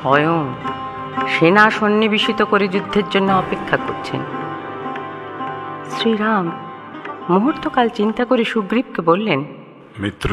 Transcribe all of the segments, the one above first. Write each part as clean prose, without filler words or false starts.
স্বয়ং সেনা সন্নিবেশিত করে যুদ্ধের জন্য অপেক্ষা করছেন। শ্রীরাম মুহূর্তকাল চিন্তা করে সুগ্রীবকে বললেন, মিত্র,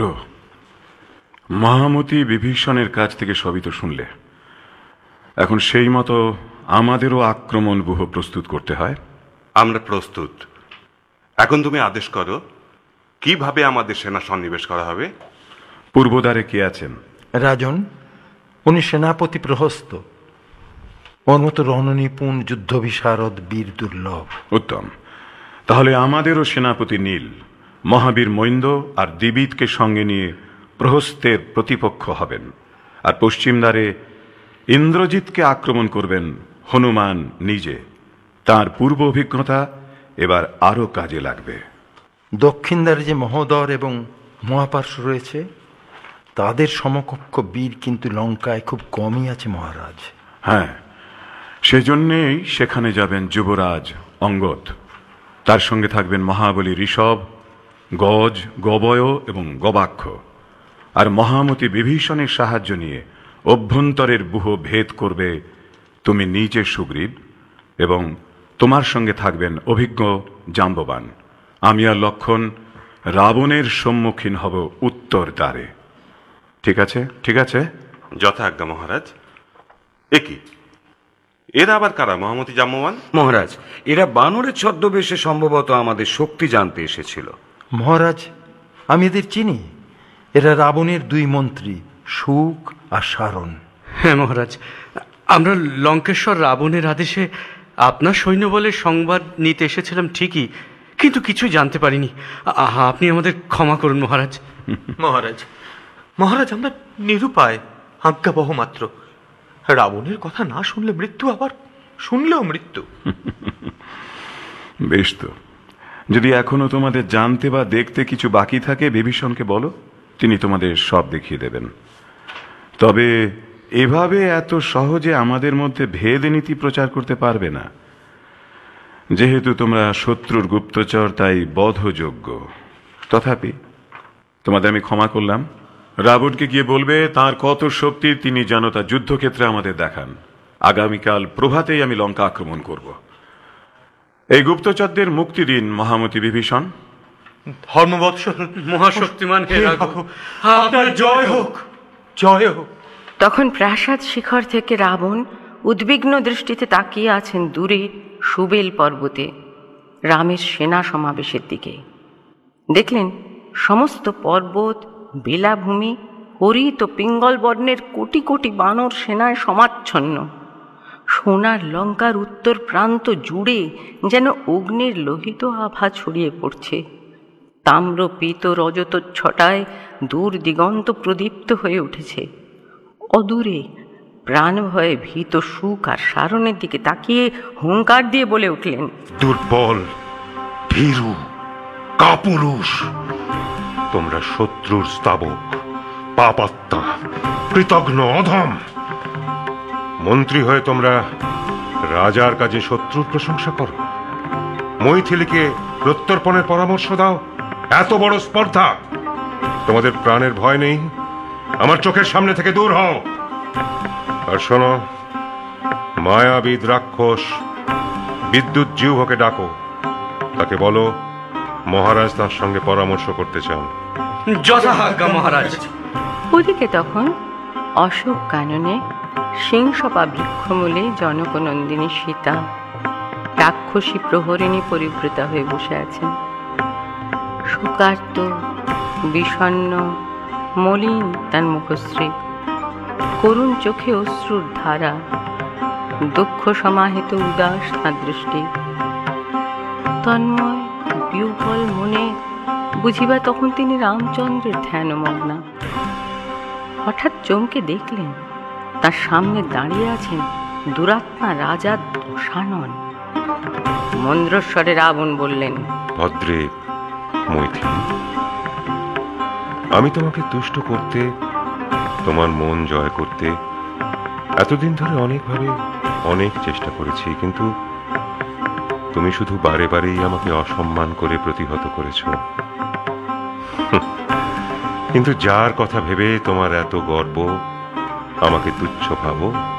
মহামতি বিভীষণের কাছ থেকে সবই তো শুনলে। এখন সেই মতো আমাদেরও আক্রমণ ব্যূহ প্রস্তুত করতে হয়। আমরা প্রস্তুত। এখন তুমি আদেশ করো, কিভাবে আমাদের সেনা সন্নিবেশ করা হবে? পূর্বদ্বারে কে আছেন? রাজন, উনি সেনাপতি প্রহস্ত, ওর মতো রণনিপুণ যুদ্ধ বিশারদ বীর দুর্লভ। উত্তম। তাহলে আমাদেরও সেনাপতি নীল, মহাবীর মৈন্দ আর দিবিতকে সঙ্গে নিয়ে প্রহস্তের প্রতিপক্ষ হবেন। আর পশ্চিম দ্বারে ইন্দ্রজিৎকে আক্রমণ করবেন হনুমান নিজে। তার পূর্ব অভিজ্ঞতা এবার আরো কাজে লাগবে। দক্ষিণ দ্বারে যে মহোদর এবং মহাপার্শ্ব রয়েছে, তাদের সমকক্ষ বীর কিন্তু লঙ্কায় খুব কমই আছে মহারাজ। হ্যাঁ, সেজন্যেই সেখানে যাবেন যুবরাজ অঙ্গদ। তার সঙ্গে থাকবেন মহাবলী ঋষভ, গজ, গবয় এবং গবাক্ষ। আর মহামতি বিভীষণের সাহায্য নিয়ে অভ্যন্তরের ব্যূহ ভেদ করবে তুমি নিজে সুগ্রীব, এবং তোমার সঙ্গে থাকবেন অভিজ্ঞ জাম্ববান। আমি আর লক্ষণ রাবণের সম্মুখীন হব উত্তর দ্বারে। ঠিক আছে? ঠিক আছে? যথাজ্ঞা মহারাজ। একি, এরা আবার কারা মহামতি জাম্ববান? মহারাজ, এরা বানরের ছদ্মবেশে সম্ভবত আমাদের শক্তি জানতে এসেছিল। মহারাজ, আমি এদের চিনি। এরা রাবণের দুই মন্ত্রী, সুক আর সারণ। হ্যাঁ মহারাজ, আমরা লঙ্কেশ্বর রাবণের আদেশে আপনার সৈন্যবলের সংবাদ নিতে এসেছিলাম ঠিকই, কিন্তু কিছু জানতে পারিনি। আপনি আমাদের ক্ষমা করুন মহারাজ। মহারাজ, মহারাজ, আমরা নিরুপায়, আজ্ঞাবহ মাত্র। রাবণের কথা না শুনলে মৃত্যু, আবার শুনলেও মৃত্যু। বেশ তো, যদি এখনো তোমাদের জানতে বা দেখতে কিছু বাকি থাকে, বিভীষণকে বলো, তিনি তোমাদের সব দেখিয়ে দেবেন। তবে এভাবে এত সহজে আমাদের মধ্যে ভেদ নীতি প্রচার করতে পারবে না। যেহেতু তোমরা শত্রুর গুপ্তচর, তাই বধযোগ্য। তথাপি তোমাদের আমি ক্ষমা করলাম। রাবণকে গিয়ে বলবে তার কত শক্তি তিনি যেন তা যুদ্ধক্ষেত্রে আমাদের দেখান। আগামীকাল প্রভাতেই আমি লঙ্কা আক্রমণ করব। এই গুপ্তচরদের মুক্তি দিন মহামতি বিভীষণ। ধর্মবৎসল মহাশক্তিমান হে রাঘব, আপনার জয় হোক, জয় হোক। তখন প্রাসাদ শিখর থেকে রাবণ উদ্বিগ্ন দৃষ্টিতে তাকিয়ে আছেন দূরে সুবেল পর্বতে রামের সেনা সমাবেশের দিকে। দেখলেন সমস্ত পর্বত, বেলাভূমি হরিত ও পিঙ্গল বর্ণের কোটি কোটি বানর সেনায় সমাচ্ছন্ন। সোনার লঙ্কার উত্তর প্রান্ত জুড়ে যেন অগ্নির লোহিত আভা ছড়িয়ে পড়ছে। তাম্র পীত রজত ছটায় দূর দিগন্ত প্রদীপ্ত হয়ে উঠেছে। অদূরে প্রাণ ভয়ে ভীত সুক আর সারণের দিকে তাকিয়ে হুঙ্কার দিয়ে বলে উঠলেন, দুর্বল, ভীরু, কাপুরুষ, তোমরা শত্রুর স্তাবক, পাপাত্মা, কৃতঘ্ন, অধম। মন্ত্রী হয়ে তোমরা রাজার কাজে শত্রুর প্রশংসা করো, মৈথিলীকে প্রত্যর্পণের পরামর্শ দাও। এত বড় স্পর্ধা! তোমাদের প্রাণের ভয় নেই? আমার চোখের সামনে থেকে দূর হও। আর শোনো, মায়াবিদ রাক্ষস বিদ্যুৎ জিহ্বকে ডাকো। তাকে বলো মহারাজ তার সঙ্গে পরামর্শ করতে চান। যথাজ্ঞা মহারাজ। ওদিকে তখন অশোক কাননে সিংসপা বৃক্ষমূলে জনকনন্দিনী সীতা রাক্ষসী প্রহরিণী পরিবৃতা হয়ে বসে আছেন। শোকার্ত, বিষণ্ণ, মলিন তার মুখশ্রী, করুণ চোখে অশ্রুর ধারা, দুঃখ সমাহিত উদাস তাঁর দৃষ্টি। তন্ময় বিহ্বল মনে বুঝিবা তখন তিনি রামচন্দ্রের ধ্যানমগ্না। হঠাৎ চমকে দেখলেন তার সামনে দাঁড়িয়ে আছেন দুরাত্মা রাজা দশানন। মন্দ্রস্বরে রাবণ বললেন, ভদ্রে মৈথিলী, আমি তোমাকে তুষ্ট করতে, তোমার মন জয় করতে এতদিন ধরে অনেকভাবে অনেক চেষ্টা করেছি, কিন্তু তুমি শুধু বারে বারেই আমাকে অসম্মান করে প্রতিহত করেছ। কিন্তু যার কথা ভেবে তোমার এত গর্ব, আমাকে তুচ্ছ ভাবো,